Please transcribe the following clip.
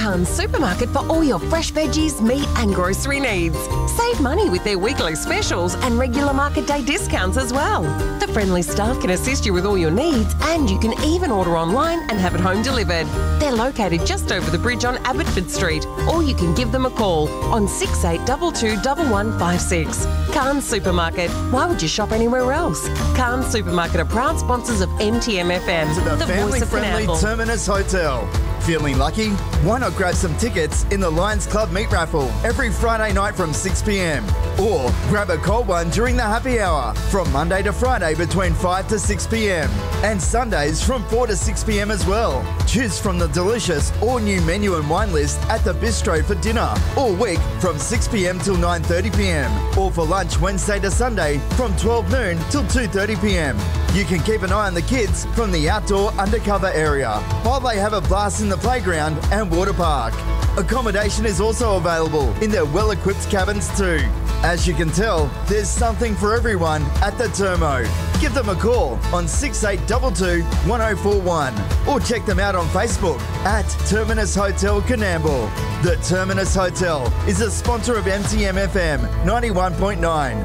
Carnes Supermarket for all your fresh veggies, meat and grocery needs. Save money with their weekly specials and regular market day discounts as well. The friendly staff can assist you with all your needs, and you can even order online and have it home delivered. They're located just over the bridge on Abbotsford Street, or you can give them a call on 6822 1156. Carnes Supermarket. Why would you shop anywhere else? Carnes Supermarket are proud sponsors of MTM FM, the voice of family-friendly Coonamble. Terminus Hotel. Feeling lucky? Why not grab some tickets in the Lions Club meat raffle every Friday night from 6 p.m. Or grab a cold one during the happy hour from Monday to Friday between 5 to 6 p.m. and Sundays from 4 to 6 p.m. as well. Choose from the delicious all-new menu and wine list at the Bistro for dinner all week from 6 p.m. till 9:30 p.m. or for lunch Wednesday to Sunday from 12 noon till 2:30 p.m. You can keep an eye on the kids from the outdoor undercover area while they have a blast in the playground and water park. Accommodation is also available in their well-equipped cabins too. As you can tell, there's something for everyone at the Termo. Give them a call on 6822 1041 or check them out on Facebook at Terminus Hotel Coonamble. The Terminus Hotel is a sponsor of MTM FM 91.9.